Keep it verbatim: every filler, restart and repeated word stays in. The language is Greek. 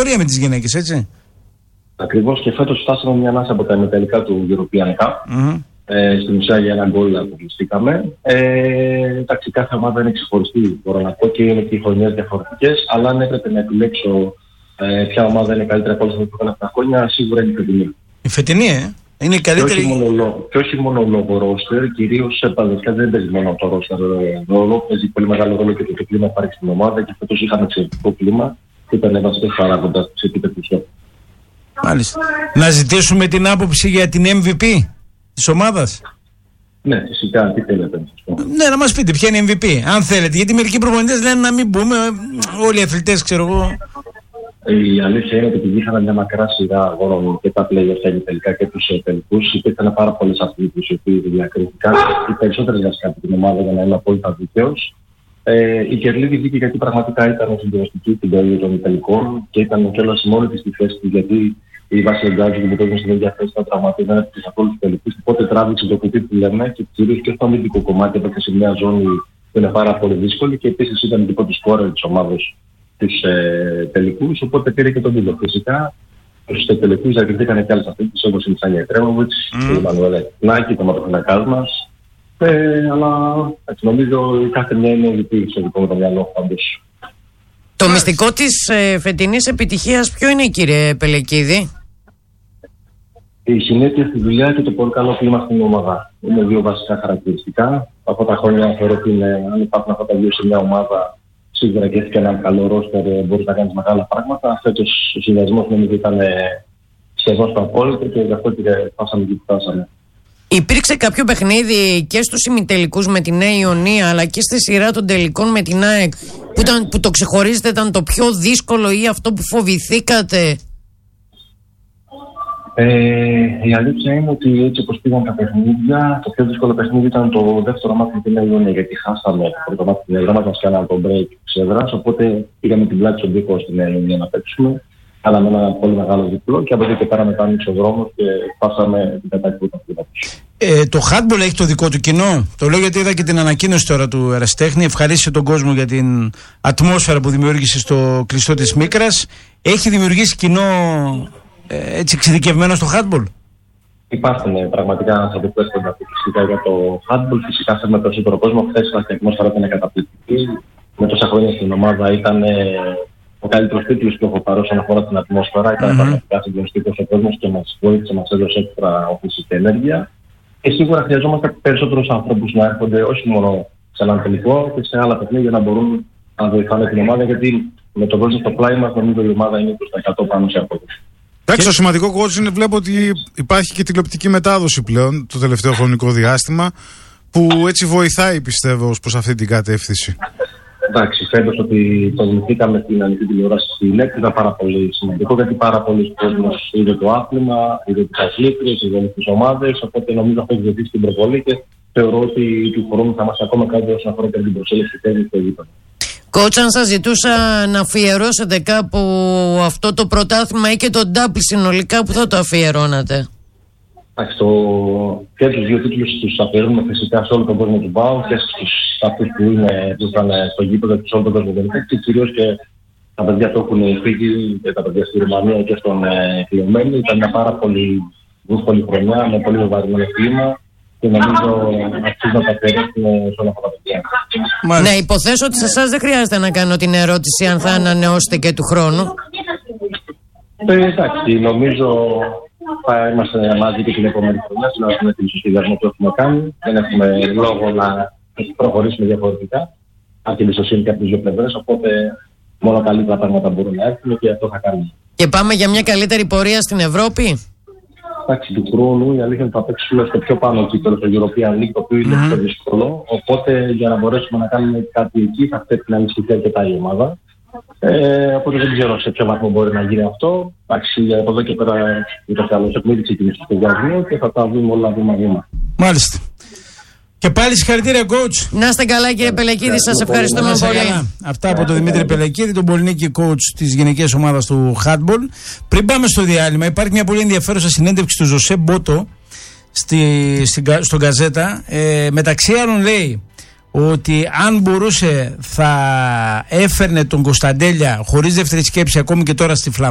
πορεία με τις γυναίκες, έτσι. Ακριβώς, και φέτος φτάσαμε μια ανάσα από τα ημιτελικά του European Cup. Mm-hmm. Ε, στην ουσία για ένα γκολ αποκλειστήκαμε. Ε, εντάξει, κάθε ομάδα είναι ξεχωριστή, μπορώ να πω, και είναι και οι χρονιές διαφορετικές. Αλλά αν έπρεπε να επιλέξω ε, ποια ομάδα είναι καλύτερα από όλες τις αυτά τα χρόνια, σίγουρα είναι η φετινή. Η φετινή, ε. Είναι η καλύτερη. Και όχι μόνο, και όχι μόνο λόγω ρόστερ, κυρίως σε παδευτικά δεν παίζει μόνο το ρόστερ ρόλο. Παίζει πολύ μεγάλο ρόλο και το κλίμα υπάρχει στην ομάδα, και φέτος είχαμε εξαιρετικό κλίμα και ήταν βασικός παράγοντας της επίπεδης. Μάλιστα. Να ζητήσουμε την άποψη για την εμ βι πι της ομάδας. Ναι, φυσικά, τι θέλετε να σας πω. Ναι, να μας πείτε ποια είναι η εμ βι πι, αν θέλετε. Γιατί μερικοί προπονητές λένε να μην μπούμε, όλοι οι αθλητές, ξέρω εγώ. Η αλήθεια είναι ότι επειδή είχαμε μια μακρά σειρά αγώνων και τα playoffs τα τελικά και τους τελικούς, υπήρχαν πάρα πολλές αθλητές οι οποίοι διακρίθηκαν. Οι περισσότερες βασικά από την ομάδα, για να είμαι απόλυτα δίκαιος. Ε, η Κερλίδη βγήκε γιατί πραγματικά ήταν συντηρητική την περίοδο των τελικών και ήταν κιόλας μόνη της στη θέση της, γιατί η Βάση Εγκάζου που παίζουν στην ίδια θέση ήταν τραυματισμένη από όλους τους τελικούς. Οπότε τράβηξε το κουτί που λέμε, και κυρίως και στο αμυντικό κομμάτι έπαιξε σε μια ζώνη που είναι πάρα πολύ δύσκολη, και επίσης ήταν και πρώτη σκόρερ της ομάδας της ε, τελικούς. Οπότε πήρε και τον τίτλο. Φυσικά στους τελικούς διακριθήκαν και άλλες αθλήτες όπως η Μισάνια Τρέμοβιτς, mm. η Μανουέλα Νάκη, το ματοφυλακάς μας. Ε, αλλά έτσι, νομίζω κάθε μια είναι δική στο δικό μου το μυαλό πάντως. Το μυστικό της ε, φετινής επιτυχίας ποιο είναι, κύριε Πελεκίδη? Η συνέπεια στη δουλειά και το πολύ καλό κλίμα στην ομάδα. Είναι δύο βασικά χαρακτηριστικά. Από τα χρόνια θεωρώ ότι είναι, αν υπάρχουν αυτά τα δύο σε μια ομάδα, σίγουρα και έχει και ένα καλό ρόστερ, μπορείς να κάνεις μεγάλα πράγματα. Φέτος ο συνδυασμός νομίζω ήταν σχεδόν στο απόλυτο, και γι' αυτό και φτάσαμε εκεί που φτάσαμε. Υπήρξε κάποιο παιχνίδι και στους ημιτελικούς με τη Νέα Ιωνία, αλλά και στη σειρά των τελικών με την ΑΕΚ, που, ήταν, που το ξεχωρίζετε ήταν το πιο δύσκολο ή αυτό που φοβηθήκατε? Ε, η αλήθεια είναι ότι έτσι όπως πήγαν τα παιχνίδια, το πιο δύσκολο παιχνίδι ήταν το δεύτερο μάτι με την Νέα Ιωνία, γιατί χάσαμε το πρώτο μάτι με την Νέα Ιωνία, μας κάναμε τον break της έδρας, οπότε πήγαμε την πλάτη στον δικό στη Νέα Ιωνία να παίξουμε. Κάναμε ένα πολύ μεγάλο διπλό και από εκεί και πέρα μετά άνοιξε ο δρόμος και φτάσαμε την κατάκτηση του αθλήματος. Ε, το handball έχει το δικό του κοινό. Το λέω γιατί είδα και την ανακοίνωση τώρα του Ερασιτέχνη. Ευχαρίστησε τον κόσμο για την ατμόσφαιρα που δημιούργησε στο κλειστό της Μίκρας. Έχει δημιουργήσει κοινό ε, έτσι εξειδικευμένο στο handball? Υπάρχουν πραγματικά άνθρωποι που έρχονται φυσικά για το handball. Φυσικά σε με περισσότερο κόσμο. Χθες η ατμόσφαιρα ήταν καταπληκτική. Με τόσα χρόνια στην ομάδα ήταν ο καλύτερος τίτλος που έχω πάρει όσον αφορά την ατμόσφαιρα. Ήταν mm-hmm. πραγματικά συγκλονιστικός ο κόσμος και μας βοήθησε, μας έδωσε έξτρα όθηση και ενέργεια. Και σίγουρα χρειαζόμαστε περισσότερους ανθρώπους να έρχονται όχι μόνο σε έναν τελικό και σε άλλα παιχνίδια να μπορούν να βοηθάνε την ομάδα. Γιατί με τον κόσμο στο πλάι μας νομίζω η ομάδα είναι είκοσι τοις εκατό πάνω σε απόδοση. Εντάξει, το σημαντικό coach είναι, βλέπω ότι υπάρχει και τηλεοπτική μετάδοση πλέον το τελευταίο χρονικό διάστημα, που έτσι βοηθάει, πιστεύω, ως προς αυτή την κατεύθυνση. Εντάξει, φέτος ότι το δημιουργήκαμε στην ανοιχτή τηλεόραση στη ΛΕΚ ήταν πάρα πολύ σημαντικό, γιατί πάρα πολλοί κόσμος είδε το άθλημα, είδε τις αθλήτριες, είδε τις ομάδες, οπότε νομίζω αυτό έχει βοηθήσει την προβολή και θεωρώ ότι του χρόνου θα είμαστε ακόμα καλύτεροι όσον αφορά την προσέλευση της στο γήπεδο. Κότσα, αν σας ζητούσα να αφιερώσετε κάπου αυτό το πρωτάθλημα ή και το ντάμπλ συνολικά, που θα το αφιερώνατε? Εντάξει, το... και τους δύο τίτλους τους αφιερώνουμε φυσικά σε όλο τον κόσμο του ΠΑΟ και στους αυτούς που, είναι, που ήταν στο γήπεδο και σε όλο τον κόσμο του ΠΑΟ, και κυρίως και τα παιδιά που έχουν φύγει και τα παιδιά στη Ρουμανία και στον ε, Κλειωμένη. Ήταν μια πάρα πολύ δύσκολη χρονιά με πολύ βαρυμένο κλίμα και νομίζω αξίζει να τα αφιερώσουμε σε όλα αυτά τα παιδιά. Ναι, υποθέσω ότι σε εσάς δεν χρειάζεται να κάνω την ερώτηση αν θα ανανεώσετε και του χρόνου. Ε, εντάξει, νομίζω θα είμαστε μαζί και την επόμενη χρονιά, να έχουμε την σωστή που έχουμε κάνει. Δεν έχουμε λόγο να προχωρήσουμε διαφορετικά. Αν και εμπιστοσύνη και από τις δύο πλευρές, οπότε μόνο καλύτερα πράγματα μπορούν να έρθουν και αυτό θα κάνουμε. Και πάμε για μια καλύτερη πορεία στην Ευρώπη. Εντάξει, του χρόνου η αλήθεια είναι ότι θα παίξουμε στο πιο πάνω κύπελλο, στο European League, το οποίο είναι mm-hmm. πιο δύσκολο. Οπότε για να μπορέσουμε να κάνουμε κάτι εκεί θα πρέπει να ενισχυθεί αρκετά η ομάδα. Ε, οπότε δεν ξέρω σε ποιο βαθμό μπορεί να γίνει αυτό. Εντάξει, από εδώ και πέρα το καλό έχουμε ήδη ξεκινήσει το σχεδιασμό και θα τα δούμε όλα βήμα-βήμα. Μάλιστα. Και πάλι συγχαρητήρια, coach. Να είστε καλά, κύριε Πελεκίδη, σας ευχαριστούμε πολύ. Καλά. Αυτά από τον Δημήτρη Πελεκίδη, τον Πολυνίκη coach της γυναικείας ομάδας του handball. Πριν πάμε στο διάλειμμα, υπάρχει μια πολύ ενδιαφέρουσα συνέντευξη του Ζωσέ Μπότο στη, στη, στον Γκαζέτα. Ε, μεταξύ άλλων λέει ότι αν μπορούσε θα έφερνε τον Κωνσταντέλια χωρίς δεύτερη σκέψη ακόμη και τώρα στη Φλαμ.